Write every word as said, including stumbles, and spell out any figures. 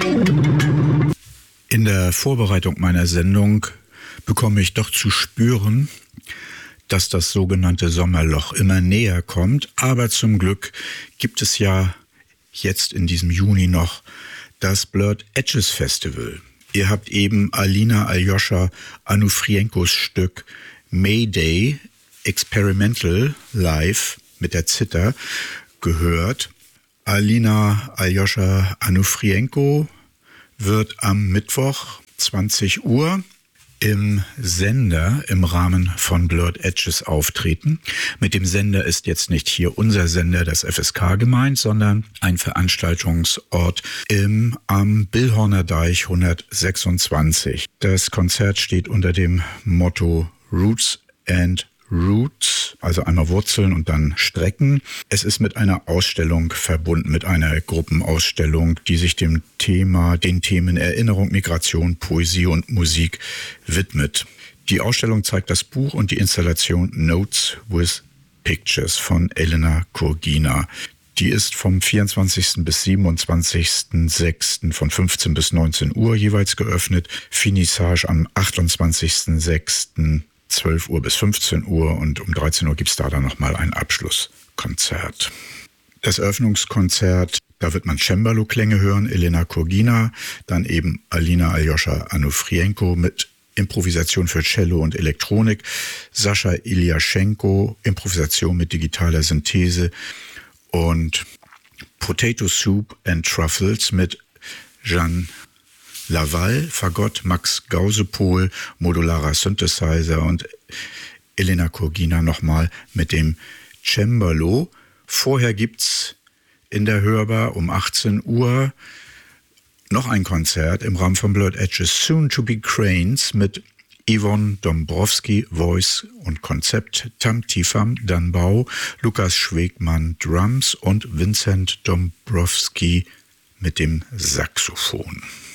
In der Vorbereitung meiner Sendung bekomme ich doch zu spüren, dass das sogenannte Sommerloch immer näher kommt. Aber zum Glück gibt es ja jetzt in diesem Juni noch das Blurred Edges Festival. Ihr habt eben Alina Aljoscha Onufrienkos Stück Mayday Experimental live mit der Zither gehört. Alina Aljoscha Onufrienko wird am Mittwoch zwanzig Uhr im Sender im Rahmen von Blurred Edges auftreten. Mit dem Sender ist jetzt nicht hier unser Sender, das F S K, gemeint, sondern ein Veranstaltungsort im am Billhorner Deich hundertsechsundzwanzig. Das Konzert steht unter dem Motto Roots and Roots, also einmal Wurzeln und dann Strecken. Es ist mit einer Ausstellung verbunden, mit einer Gruppenausstellung, die sich dem Thema, den Themen Erinnerung, Migration, Poesie und Musik widmet. Die Ausstellung zeigt das Buch und die Installation Notes with Pictures von Elena Kurgina. Die ist vom vierundzwanzigsten bis siebenundzwanzigsten sechsten von fünfzehn bis neunzehn Uhr jeweils geöffnet. Finissage am achtundzwanzigsten sechsten zwölf Uhr bis fünfzehn Uhr und um dreizehn Uhr gibt es da dann nochmal ein Abschlusskonzert. Das Eröffnungskonzert, da wird man Cembalo-Klänge hören, Elena Kurgina, dann eben Alina Aljoscha Onufrienko mit Improvisation für Cello und Elektronik, Sascha Ilyaschenko, Improvisation mit digitaler Synthese und Potato Soup and Truffles mit Jeanne Laval, Fagott, Max Gausepol, modularer Synthesizer und Elena Kurgina nochmal mit dem Cembalo. Vorher gibt's in der Hörbar um achtzehn Uhr noch ein Konzert im Rahmen von Blurred Edges Soon to be Cranes mit Yvonne Dombrowski, Voice und Konzept, Tam Tifam, Danbau, Lukas Schwegmann, Drums und Vincent Dombrowski mit dem Saxophon.